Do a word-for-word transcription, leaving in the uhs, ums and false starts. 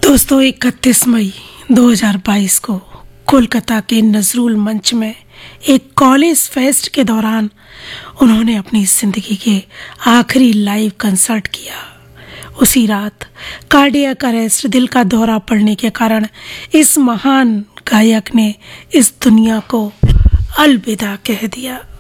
दोस्तों, इकतीस मई दो हज़ार बाईस को कोलकाता के नजरुल मंच में एक कॉलेज फेस्ट के दौरान उन्होंने अपनी जिंदगी के आखिरी लाइव कंसर्ट किया। उसी रात कार्डियक अरेस्ट, दिल का दौरा पड़ने के कारण इस महान गायक ने इस दुनिया को अलविदा कह दिया।